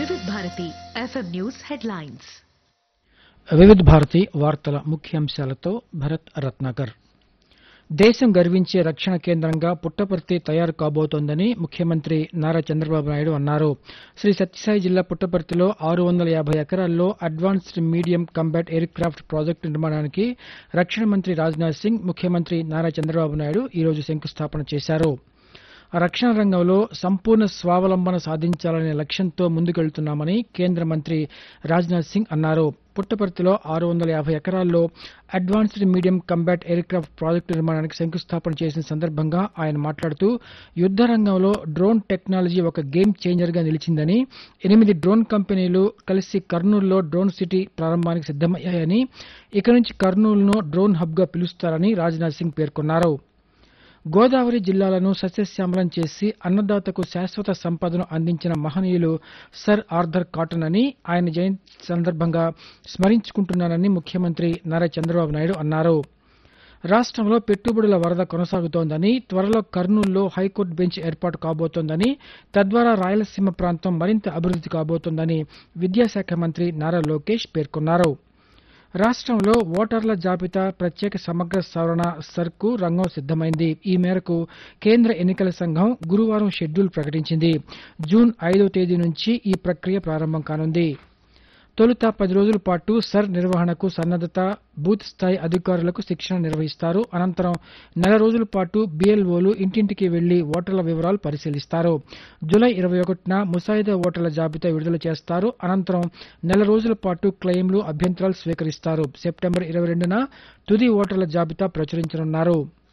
వివిధ Bharati FM news headlines. వివిధ భారతి వార్తల ముఖ్యాంశాలతో భరత్ రత్నాకర్. దేశం గర్వించే రక్షణ కేంద్రంగా పుట్టపర్తి తయారు కాబోతోందని ముఖ్యమంత్రి నారా చంద్రబాబు నాయుడు అన్నారు. శ్రీ సత్యసాయి జిల్లా పుట్టపర్తిలో 650 ఎకరాల్లో advanced medium combat air craft project నిర్మాణానికి రక్షణ మంత్రి రాజ్నాథ్ సింగ్, ముఖ్యమంత్రి నారా చంద్రబాబు నాయుడు ఈరోజు శంకుస్థాపన చేశారు. రక్షణ రంగంలో సంపూర్ణ స్వావలంబన సాధించాలనే లక్ష్యంతో ముందుకెళ్తున్నామని కేంద్ర మంత్రి రాజ్నాథ్ సింగ్ అన్నారు. పుట్టపర్తిలో 650 ఎకరాల్లో advanced medium combat air craft project నిర్మాణానికి శంకుస్థాపన చేసిన సందర్భంగా ఆయన మాట్లాడుతూ యుద్ద రంగంలో డ్రోన్ టెక్నాలజీ ఒక గేమ్ చేంజర్ గా నిలిచిందని, 8 డ్రోన్ కంపెనీలు కలిసి కర్నూలులో డ్రోన్ సిటీ ప్రారంభానికి సిద్దమయ్యాయని, ఇక నుంచి కర్నూలును డ్రోన్ హబ్ గా పిలుస్తారని రాజ్నాథ్ సింగ్ పేర్కొన్నారు. గోదావరి జిల్లాలను సస్యశ్యామలం చేసి అన్నదాతకు శాశ్వత సంపదను అందించిన మహనీయులు సర్ ఆర్థర్ కాటన్ అని ఆయన జయంతి సందర్భంగా స్మరించుకుంటున్నానని ముఖ్యమంత్రి నారా చంద్రబాబు నాయుడు అన్నారు. రాష్ట్రంలో పెట్టుబడుల వరద కొనసాగుతోందని, త్వరలో కర్నూలులో హైకోర్టు బెంచ్ ఏర్పాటు కాబోతోందని, తద్వారా రాయలసీమ ప్రాంతం మరింత అభివృద్ది కాబోతోందని విద్యాశాఖ మంత్రి నారా లోకేష్ పేర్కొన్నారు. రాష్ట్రంలో ఓటర్ల జాబితా ప్రత్యేక సమగ్ర సవరణ సర్కు రంగం సిద్దమైంది. ఈ మేరకు కేంద్ర ఎన్నికల సంఘం గురువారం షెడ్యూల్ ప్రకటించింది. జూన్ 5వ తేదీ నుంచి ఈ ప్రక్రియ ప్రారంభం కానుంది. తొలుత 10 రోజుల పాటు సర్ నిర్వహణకు సన్నద్దత, బూత్ స్థాయి అధికారులకు శిక్షణ నిర్వహిస్తారు. అనంతరం నెల రోజుల పాటు బీఎల్ఓలు ఇంటింటికి వెళ్లి ఓటర్ల వివరాలు పరిశీలిస్తారు. జూలై 21న ముసాయిదా ఓటర్ల జాబితా విడుదల చేస్తారు. అనంతరం నెల రోజుల పాటు క్లెయిమ్లు, అభ్యంతరాలు స్వీకరిస్తారు. సెప్టెంబర్ 22న తుది ఓటర్ల జాబితా ప్రచురించనున్నారు.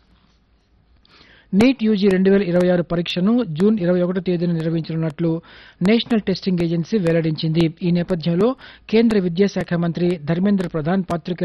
నీట్ యూజీ 2026 పరీక్షను జూన్ 21వ తేదీన నిర్వహించనున్నట్లు నేషనల్ టెస్టింగ్ ఏజెన్సీ వెల్లడించింది. ఈ నేపథ్యంలో కేంద్ర విద్యాశాఖ మంత్రి ధర్మేంద్ర ప్రధాన్